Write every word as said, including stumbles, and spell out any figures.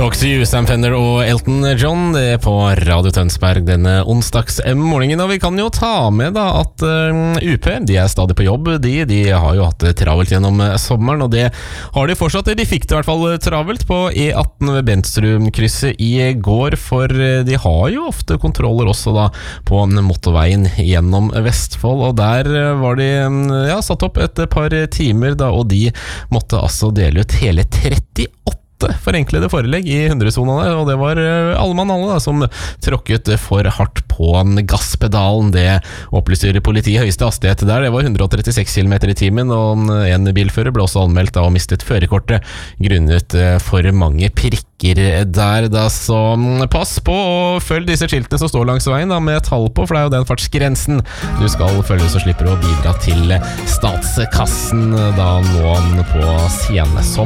Talk to you, Sam Fender og Elton John, det er på Radio Tønsberg denne onsdags morgenen. Og vi kan jo ta med da at uh, U P, de er stadig på jobb, de, de har jo hatt det travelt gjennom sommeren, og det har de fortsatt. De fikk det i hvert fall travelt på E atten ved Benstrumkrysset i går, for de har jo ofte kontroller også da på motorveien gjennom Vestfold, og der var de ja, satt opp et par timer da, og de måtte altså dele ut hele trettiåtte forenklede forelegg i hundre-sonene, og det var alle mann alle da, som tråkket for hardt på gasspedalen. Det opplyser politiet. Høyeste hastighet der, det var hundre og trettiseks kilometer i timen, og en bilfører ble også anmeldt da, og mistet førerkortet grunnet for mange prikker der da, så pass på og følg disse skiltene som står langs veien da, med tall på, for det er jo den fartsgrensen du skal følge, så slipper du å bidra til statskassen da nå på sensommeren.